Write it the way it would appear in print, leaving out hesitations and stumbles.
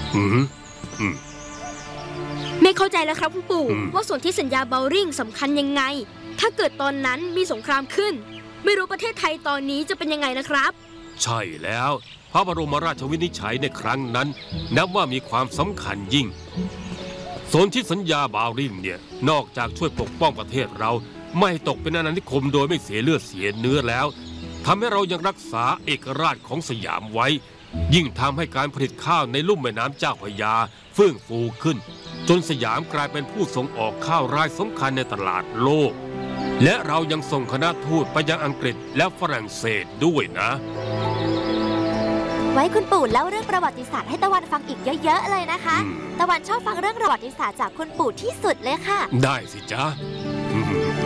อืมอืมไม่เข้าใจแล้วครับคุณปู่ว่าสนธิสัญญาเบลริงสำคัญยังไงถ้าเกิดตอนนั้นมีสงครามขึ้นไม่รู้ประเทศไทยตอนนี้จะเป็นยังไงนะครับใช่แล้วพระบรมราชวินิจฉัยในครั้งนั้นนับว่ามีความสำคัญยิ่งสนธิสัญญาบาริงเนี่ยนอกจากช่วยปกป้องประเทศเราไม่ตกเป็นอาณานิคมโดยไม่เสียเลือดเสียเนื้อแล้วทำให้เรายังรักษาเอกราชของสยามไว้ยิ่งทำให้การผลิตข้าวในลุ่มแม่น้ำเจ้าพระยาเฟื่องฟูขึ้นจนสยามกลายเป็นผู้ส่งออกข้าวรายสำคัญในตลาดโลกและเรายังส่งคณะทูตไปยังอังกฤษและฝรั่งเศสด้วยนะไว้คุณปู่เล่าเรื่องประวัติศาสตร์ให้ตะวันฟังอีกเยอะๆเลยนะคะตะวันชอบฟังเรื่องประวัติศาสตร์จากคุณปู่ที่สุดเลยค่ะได้สิจ๊ะ